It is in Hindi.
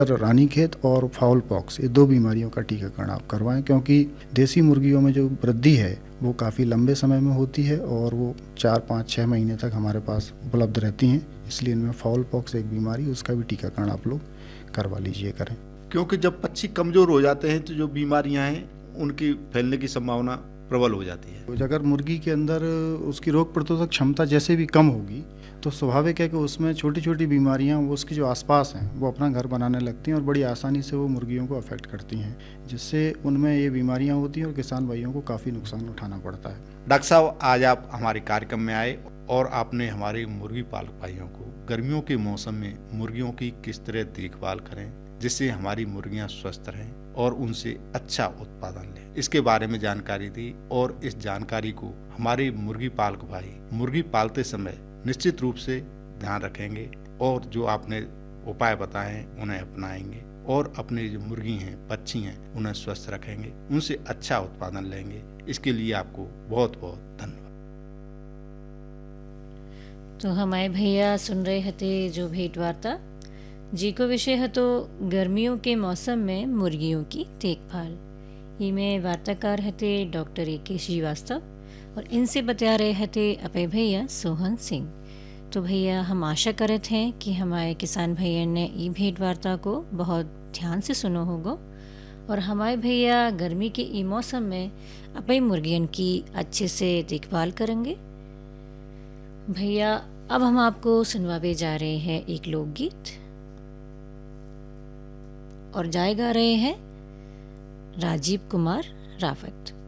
रानीखेत और फाउल पॉक्स, ये 2 बीमारियों का टीकाकरण आप करवाएं, क्योंकि देसी मुर्गियों में जो वृद्धि है वो काफ़ी लंबे समय में होती है और वो 4, 5, 6 महीने तक हमारे पास उपलब्ध रहती हैं। इसलिए इनमें फाउल पॉक्स एक बीमारी, उसका भी टीकाकरण आप लोग करवा लीजिए करें। क्योंकि जब पक्षी कमज़ोर हो जाते हैं तो जो बीमारियां हैं उनकी फैलने की संभावना प्रबल हो जाती है। अगर मुर्गी के अंदर उसकी रोग प्रतिरोधक क्षमता जैसे भी कम होगी तो स्वाभाविक है कि उसमें छोटी छोटी बीमारियां वो उसके जो आसपास हैं वो अपना घर बनाने लगती हैं और बड़ी आसानी से वो मुर्गियों को अफेक्ट करती हैं, जिससे उनमें ये बीमारियां होती हैं और किसान भाइयों को काफ़ी नुकसान उठाना पड़ता है। डॉक्टर साहब, आज आप हमारे कार्यक्रम में आए और आपने हमारे मुर्गी पालक भाइयों को गर्मियों के मौसम में मुर्गियों की किस तरह देखभाल करें जिससे हमारी मुर्गियां स्वस्थ रहें और उनसे अच्छा उत्पादन लें, इसके बारे में जानकारी दी। और इस जानकारी को हमारे मुर्गी पालक भाई मुर्गी पालते समय निश्चित रूप से ध्यान रखेंगे और जो आपने उपाय बताए हैं उन्हें अपनाएंगे और अपने जो मुर्गी हैं, पक्षी हैं, उन्हें स्वस्थ रखेंगे, उनसे अच्छा उत्पादन लेंगे। इसके लिए आपको बहुत बहुत धन्यवाद। तो हमारे भैया सुन रहे थे जो भेंट वार्ता जी को विषय है तो गर्मियों के मौसम में मुर्गियों की देखभाल। ये में वार्ताकार हते डॉक्टर A.K. श्रीवास्तव और इनसे बता रहे थे अपे भैया सोहन सिंह। तो भैया हम आशा करे थे कि हमारे किसान भैया ने ई भेंट वार्ता को बहुत ध्यान से सुनो होगा और हमारे भैया गर्मी के ई मौसम में अपने मुर्गियन की अच्छे से देखभाल करेंगे। भैया अब हम आपको सुनवावे जा रहे हैं एक लोकगीत और जाए गा रहे हैं राजीव कुमार रावत।